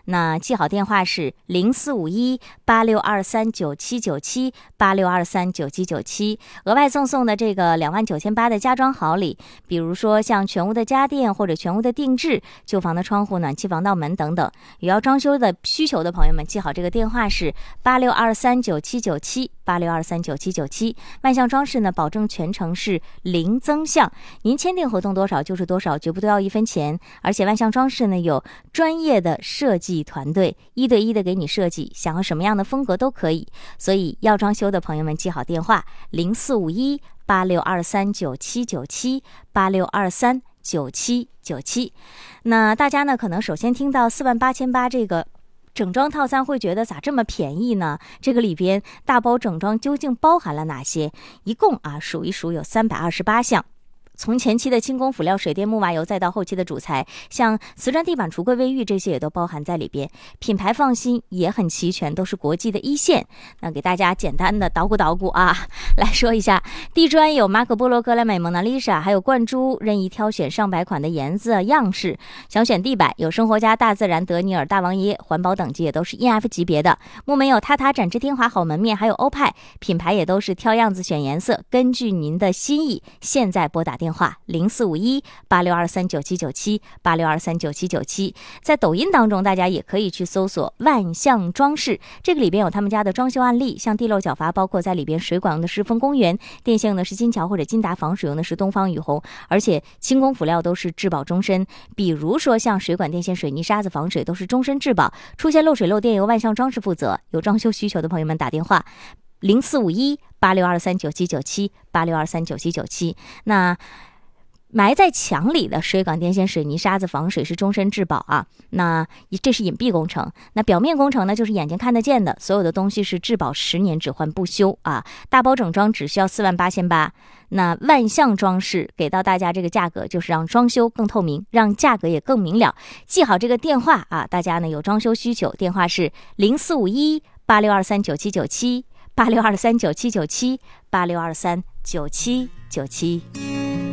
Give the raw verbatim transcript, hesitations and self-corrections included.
那记好电话是零四五一八六二三九七九七八六二三九七九七。额外赠送的这个两万九千八的家装好礼，比如说像全屋的家电或者全屋的定制、旧房的窗户、暖气防盗门等等。有要装修的需求的朋友们，记好这个电话是八六二三九七九七八六二三九七九七。万象装饰呢，保证全程是零增项，您签订合同多少就是多少，绝不多要一分钱。而且万象装饰呢有专业的设计团队，一对一的给你设计，想要什么样的风格都可以。所以要装修的朋友们记好电话零四五一八六二三九七九七八六二三九七九七。那大家呢可能首先听到四万八千八这个整装套餐会觉得咋这么便宜呢？这个里边大包整装究竟包含了哪些？一共啊数一数有三百二十八项。从前期的轻工辅料、水电木瓦油，再到后期的主材，像瓷砖地板、橱柜、卫浴，这些也都包含在里边。品牌放心，也很齐全，都是国际的一线。那给大家简单的捣鼓捣鼓啊，来说一下，地砖有马可波罗、格莱美、蒙娜丽莎，还有灌珠，任意挑选上百款的颜色样式。想选地板有生活家、大自然、德尼尔、大王爷，环保等级也都是 E F 级别的。木门有塔塔、展翅、天华、好门面，还有欧派，品牌也都是挑样子选颜色，根据您的心意。现在拨打电话电话零四五一八六二三九七九七八六二三九七九七。在抖音当中，大家也可以去搜索万象装饰，这个里边有他们家的装修案例，像地漏角阀，包括在里边水管用的是丰公园，电线用的是金桥或者金达，防水用的是东方雨虹，而且轻工辅料都是质保终身。比如说像水管、电线、水泥、沙子防水都是终身质保，出现漏水漏电由万象装饰负责。有装修需求的朋友们打电话零四五一八六二三九七九七八六二三九七九七。那埋在墙里的水管、电线、水泥、沙子防水是终身质保啊。那这是隐蔽工程。那表面工程呢，就是眼睛看得见的，所有的东西是质保十年，只换不修啊。大包整装只需要四万八千八。那万象装饰给到大家这个价格，就是让装修更透明，让价格也更明了。记好这个电话啊，大家呢有装修需求，电话是零四五一八六二三九七九七八六二三九七九七八六二三九七九七。